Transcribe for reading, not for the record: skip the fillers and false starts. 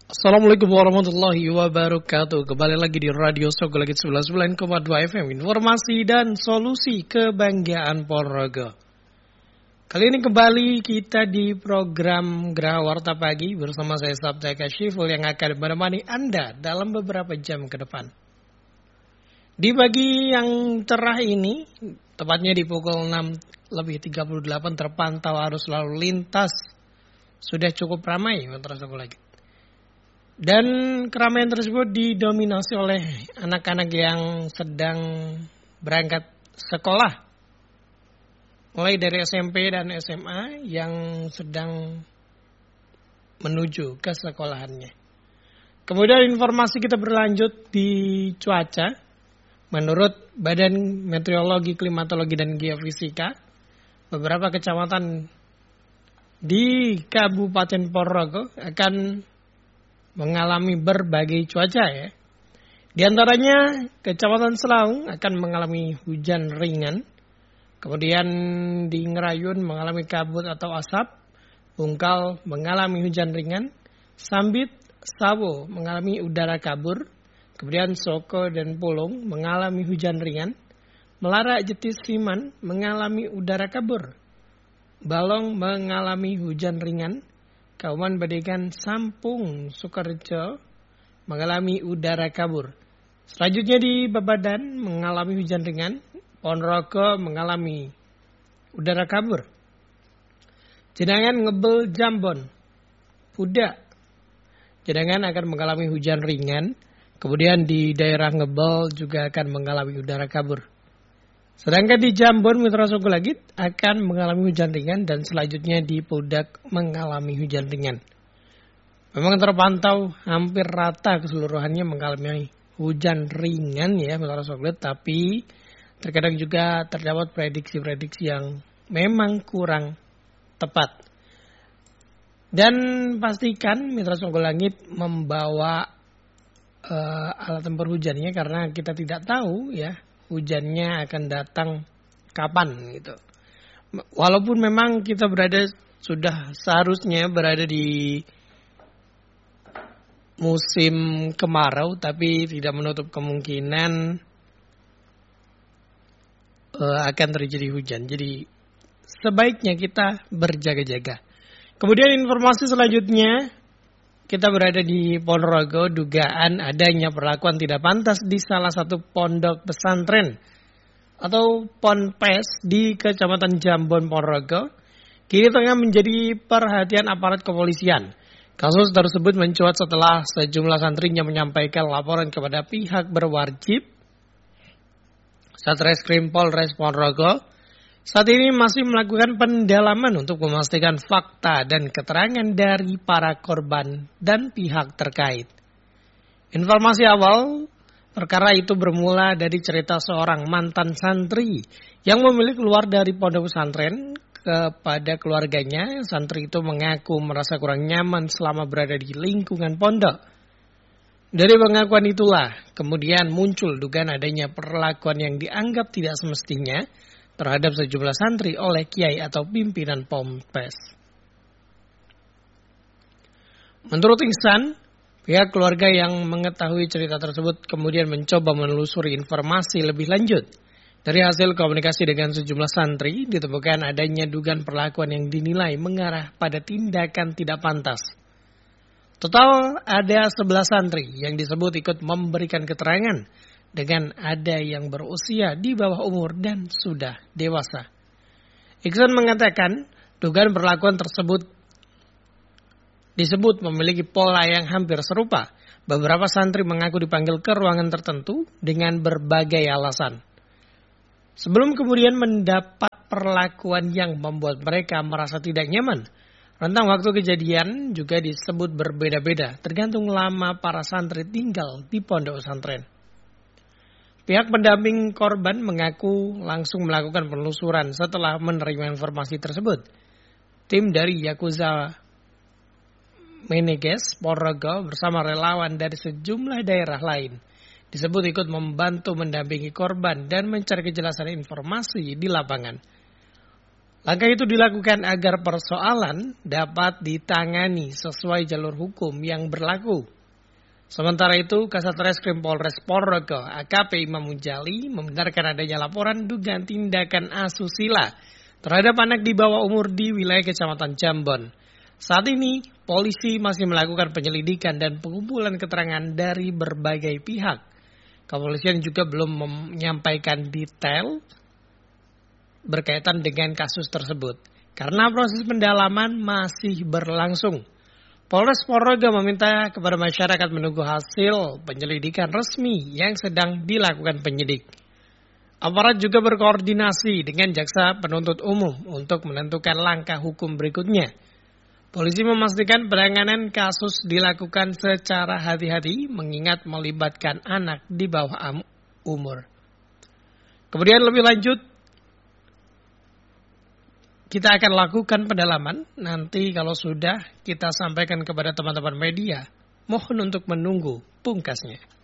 Assalamualaikum warahmatullahi wabarakatuh. Kembali lagi di Radio Sogo Legit 99,2 FM. Informasi dan solusi kebanggaan Ponorogo. Kali ini kembali kita di program Geraha Warta Pagi bersama saya Sabta Kasyiful yang akan menemani Anda dalam beberapa jam ke depan. Di pagi yang cerah ini, tepatnya di pukul 6:38 terpantau arus lalu lintas sudah cukup ramai Mitra Sogo Legit. Dan keramaian tersebut didominasi oleh anak-anak yang sedang berangkat sekolah. Mulai dari SMP dan SMA yang sedang menuju ke sekolahannya. Kemudian informasi kita berlanjut di cuaca. Menurut Badan Meteorologi, Klimatologi, dan Geofisika, beberapa kecamatan di Kabupaten Ponorogo akan mengalami berbagai cuaca ya. Di antaranya Kecamatan Selaung akan mengalami hujan ringan. Kemudian di Ngerayun mengalami kabut atau asap. Bungkal mengalami hujan ringan. Sambit, Sawo mengalami udara kabur. Kemudian Soko dan Pulung mengalami hujan ringan. Melara, Jetis, Siman mengalami udara kabur. Balong mengalami hujan ringan. Kauman Badegan, Sampung, Sukorejo mengalami udara kabur. Selanjutnya di Babadan mengalami hujan ringan. Ponorogo mengalami udara kabur. Jedangan, Ngebel, Jambon, Pudak, Jedangan akan mengalami hujan ringan. Kemudian di daerah Ngebel juga akan mengalami udara kabur. Sedangkan di Jambon, Mitra Sogo Legit akan mengalami hujan ringan dan selanjutnya di Pudak mengalami hujan ringan. Memang terpantau hampir rata keseluruhannya mengalami hujan ringan ya Mitra Sogo Legit, tapi terkadang juga terdapat prediksi-prediksi yang memang kurang tepat. Dan pastikan Mitra Sogo Legit membawa alat tempur hujannya karena kita tidak tahu ya hujannya akan datang kapan gitu. Walaupun memang kita sudah seharusnya berada di musim kemarau, tapi tidak menutup kemungkinan akan terjadi hujan. Jadi sebaiknya kita berjaga-jaga. Kemudian informasi selanjutnya, kita berada di Ponorogo, dugaan adanya perlakuan tidak pantas di salah satu pondok pesantren atau ponpes di Kecamatan Jambon, Ponorogo, kini tengah menjadi perhatian aparat kepolisian. Kasus tersebut mencuat setelah sejumlah santrinya menyampaikan laporan kepada pihak berwajib Satreskrim Polres Ponorogo. Saat ini masih melakukan pendalaman untuk memastikan fakta dan keterangan dari para korban dan pihak terkait. Informasi awal, perkara itu bermula dari cerita seorang mantan santri yang memilih keluar dari pondok pesantren kepada keluarganya. Santri itu mengaku merasa kurang nyaman selama berada di lingkungan pondok. Dari pengakuan itulah kemudian muncul dugaan adanya perlakuan yang dianggap tidak semestinya terhadap sejumlah santri oleh kiai atau pimpinan ponpes. Menurut Ihsan, pihak keluarga yang mengetahui cerita tersebut kemudian mencoba menelusuri informasi lebih lanjut. Dari hasil komunikasi dengan sejumlah santri, ditemukan adanya dugaan perlakuan yang dinilai mengarah pada tindakan tidak pantas. Total ada 11 santri yang disebut ikut memberikan keterangan dengan ada yang berusia di bawah umur dan sudah dewasa. Ihsan mengatakan dugaan perlakuan tersebut disebut memiliki pola yang hampir serupa. Beberapa santri mengaku dipanggil ke ruangan tertentu dengan berbagai alasan. Sebelum kemudian mendapat perlakuan yang membuat mereka merasa tidak nyaman. Rentang waktu kejadian juga disebut berbeda-beda, tergantung lama para santri tinggal di pondok pesantren. Pihak pendamping korban mengaku langsung melakukan penelusuran setelah menerima informasi tersebut. Tim dari Yakuza Meneges Ponorogo bersama relawan dari sejumlah daerah lain disebut ikut membantu mendampingi korban dan mencari kejelasan informasi di lapangan. Langkah itu dilakukan agar persoalan dapat ditangani sesuai jalur hukum yang berlaku. Sementara itu, Kasat Reskrim Polres Ponorogo AKP Imam Mujali membenarkan adanya laporan dugaan tindakan asusila terhadap anak di bawah umur di wilayah Kecamatan Jambon. Saat ini, polisi masih melakukan penyelidikan dan pengumpulan keterangan dari berbagai pihak. Kepolisian juga belum menyampaikan detail berkaitan dengan kasus tersebut, karena proses pendalaman masih berlangsung. Polres Ponorogo meminta kepada masyarakat menunggu hasil penyelidikan resmi yang sedang dilakukan penyidik. Aparat juga berkoordinasi dengan jaksa penuntut umum untuk menentukan langkah hukum berikutnya. Polisi memastikan penanganan kasus dilakukan secara hati-hati mengingat melibatkan anak di bawah umur. Kemudian lebih lanjut, kita akan lakukan pendalaman. Nanti kalau sudah kita sampaikan kepada teman-teman media, mohon untuk menunggu pungkasnya.